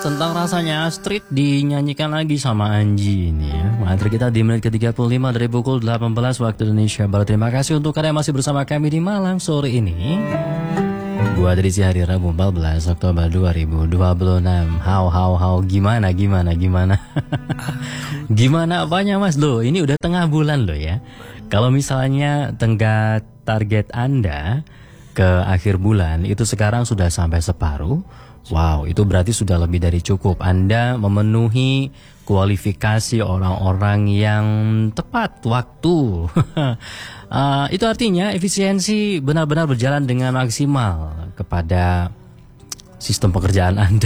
Tentang rasanya Astrid dinyanyikan lagi sama Anji ini ya. Materi kita di menit ke-35 dari pukul 18 waktu Indonesia Barat. Terima kasih untuk kalian yang masih bersama kami di Malang sore ini. Gua dari hari Rabu 14 Oktober 2026. How gimana Gimana apanya Mas loh? Ini udah tengah bulan loh ya. Kalau misalnya tenggat target Anda ke akhir bulan itu sekarang sudah sampai separuh. Wow, itu berarti sudah lebih dari cukup. Anda memenuhi kualifikasi orang-orang yang tepat waktu. Itu artinya efisiensi benar-benar berjalan dengan maksimal kepada sistem pekerjaan Anda.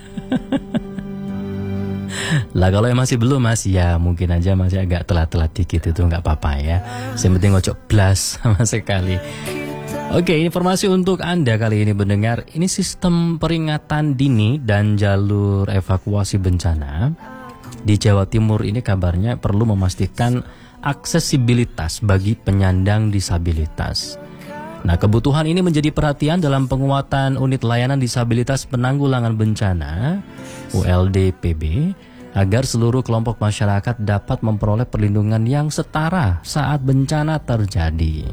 Lah kalau yang masih belum Mas, ya mungkin aja masih agak telat-telat dikit, itu nggak apa-apa ya. Yang penting ngocok blas sama sekali. Oke, informasi untuk Anda kali ini mendengar. Ini sistem peringatan dini dan jalur evakuasi bencana di Jawa Timur ini kabarnya perlu memastikan aksesibilitas bagi penyandang disabilitas. Nah, kebutuhan ini menjadi perhatian dalam penguatan unit layanan disabilitas penanggulangan bencana ULDPB agar seluruh kelompok masyarakat dapat memperoleh perlindungan yang setara saat bencana terjadi.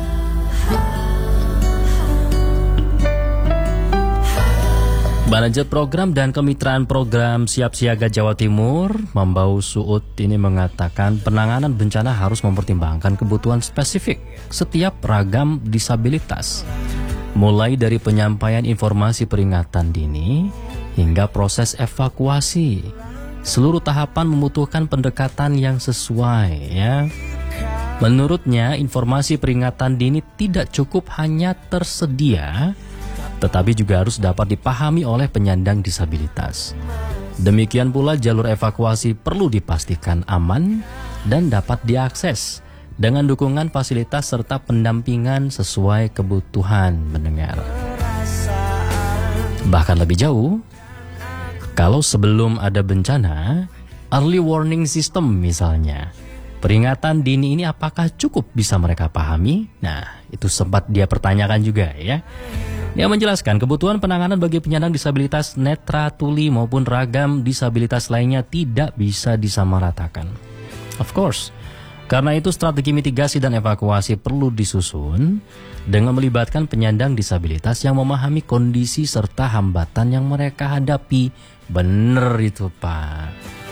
Manajer Program dan Kemitraan Program Siap Siaga Jawa Timur, Membau Suud ini mengatakan penanganan bencana harus mempertimbangkan kebutuhan spesifik setiap ragam disabilitas. Mulai dari penyampaian informasi peringatan dini hingga proses evakuasi. Seluruh tahapan membutuhkan pendekatan yang sesuai ya. Menurutnya, informasi peringatan dini tidak cukup hanya tersedia, tetapi juga harus dapat dipahami oleh penyandang disabilitas. Demikian pula jalur evakuasi perlu dipastikan aman dan dapat diakses dengan dukungan fasilitas serta pendampingan sesuai kebutuhan mendengar. Bahkan lebih jauh, kalau sebelum ada bencana, early warning system misalnya, peringatan dini ini apakah cukup bisa mereka pahami? Nah, itu sempat dia pertanyakan juga ya. Dia menjelaskan kebutuhan penanganan bagi penyandang disabilitas netra, tuli maupun ragam disabilitas lainnya tidak bisa disamaratakan. Of course, karena itu strategi mitigasi dan evakuasi perlu disusun dengan melibatkan penyandang disabilitas yang memahami kondisi serta hambatan yang mereka hadapi. Bener itu Pak.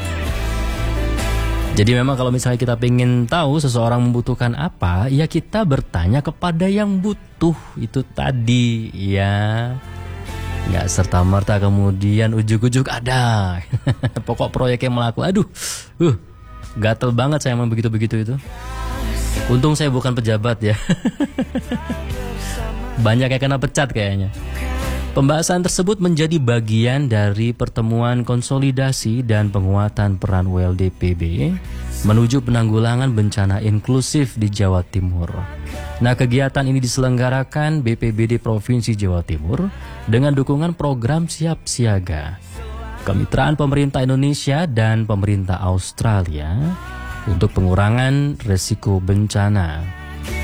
Jadi memang kalau misalnya kita pengen tahu seseorang membutuhkan apa, ya kita bertanya kepada yang butuh itu tadi ya. Nggak serta-merta kemudian ujuk-ujuk ada. Pokok proyeknya melaku. Aduh, gatel banget saya emang begitu-begitu itu. Untung saya bukan pejabat ya. Banyak yang kena pecat kayaknya. Pembahasan tersebut menjadi bagian dari pertemuan konsolidasi dan penguatan peran ULDPB menuju penanggulangan bencana inklusif di Jawa Timur. Nah, kegiatan ini diselenggarakan BPBD Provinsi Jawa Timur dengan dukungan program Siap Siaga, Kemitraan Pemerintah Indonesia dan Pemerintah Australia untuk pengurangan resiko bencana.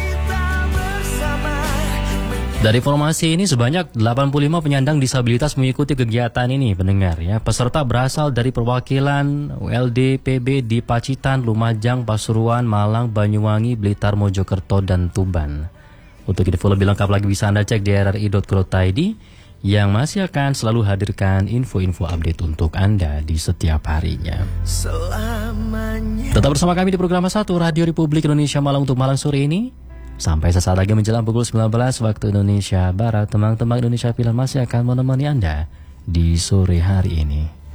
Dari formasi ini sebanyak 85 penyandang disabilitas mengikuti kegiatan ini pendengar ya. Peserta berasal dari perwakilan ULDPB di Pacitan, Lumajang, Pasuruan, Malang, Banyuwangi, Blitar, Mojokerto, dan Tuban. Untuk info lebih lengkap lagi bisa Anda cek di rri.co.id yang masih akan selalu hadirkan info-info update untuk Anda di setiap harinya. Tetap bersama kami di program 1 Radio Republik Indonesia Malang untuk Malang sore ini. Sampai sesaat lagi menjelang pukul 19 waktu Indonesia Barat, teman-teman Indonesia Pilihan masih akan menemani Anda di sore hari ini.